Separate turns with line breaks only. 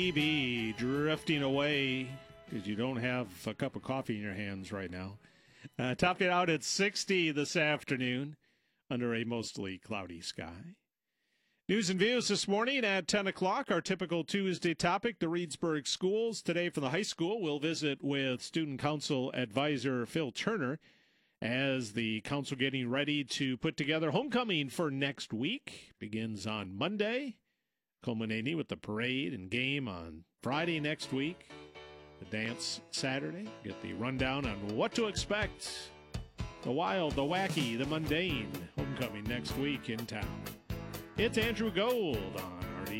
Be drifting away because you don't have a cup of coffee in your hands right now. Topping out at 60 this afternoon under a mostly cloudy sky. News and views this morning at 10 o'clock. Our typical Tuesday topic, the Reedsburg schools. Today from the high school, we'll visit with Student Council Advisor Phil Turner as the council getting ready to put together homecoming for next week. Begins on Monday, culminating with the parade and game on Friday next week. The dance Saturday. Get the rundown on what to expect. The wild, the wacky, the mundane. Homecoming next week in town. It's Andrew Gold on